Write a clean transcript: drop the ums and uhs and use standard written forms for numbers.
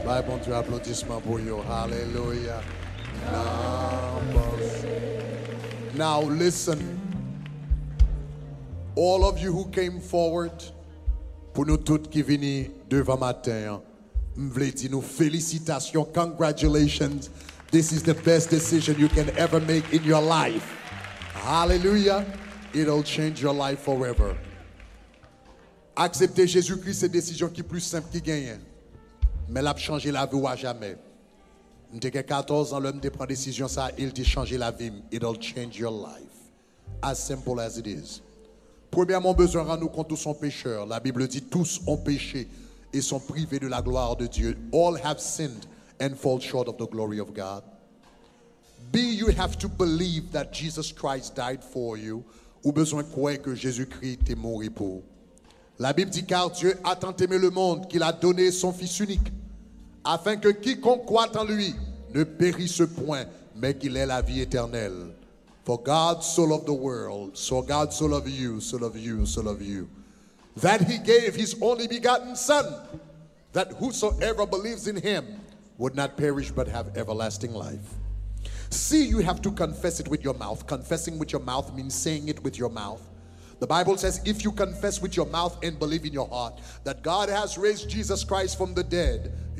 Bye, bon Dieu, applaudissements pour you. Hallelujah. Now listen. All of you who came forward, pour nous tous qui venez devant matin, m'vle di nous félicitations, congratulations. This is the best decision you can ever make in your life. Hallelujah. It'll change your life forever. Accepter Jésus-Christ, c'est une décision qui est plus simple qui gagne. Mais elle a changé la vie à jamais. J'ai 14 ans, l'homme prend décision ça, il t'a changé la vie. It'll change your life. As simple as it is. Premièrement, besoin de rendre compte tous sont pécheurs. La Bible dit tous ont péché et sont privés de la gloire de Dieu. All have sinned and fall short of the glory of God. B, you have to believe that Jesus Christ died for you. Ou besoin de croire que Jésus-Christ est mort pour. La Bible dit car Dieu a tant aimé le monde qu'il a donné son Fils unique, afin que quiconque croit en lui ne périsse point, mais qu'il ait la vie éternelle. For God so loved the world, so God so loved you, so loved you, so loved you, that he gave his only begotten Son, that whosoever believes in him would not perish but have everlasting life. See, you have to confess it with your mouth. Confessing with your mouth means saying it with your mouth. The Bible says if you confess with your mouth and believe in your heart that God has raised Jesus Christ from the dead,